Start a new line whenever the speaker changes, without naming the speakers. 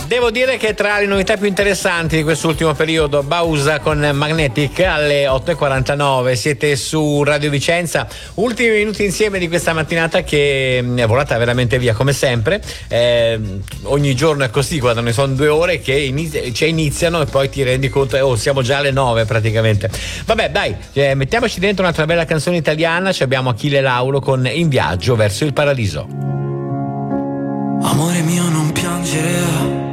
Devo dire che tra le novità più interessanti di quest'ultimo periodo, Bausa con Magnetic alle 8:49, siete su Radio Vicenza, ultimi minuti insieme di questa mattinata che è volata veramente via come sempre. Ogni giorno è così, quando ne sono 2 ore che iniziano e poi ti rendi conto, siamo già alle 9 praticamente. Vabbè dai, mettiamoci dentro un'altra bella canzone italiana, abbiamo Achille Lauro con In viaggio verso il paradiso.
Amore mio non piangere,